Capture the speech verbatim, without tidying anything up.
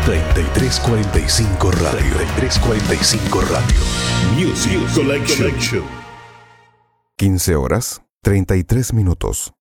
treinta y tres cuarenta y cinco Radio. treinta y tres cuarenta y cinco Radio. Music Collection. quince horas, treinta y tres minutos.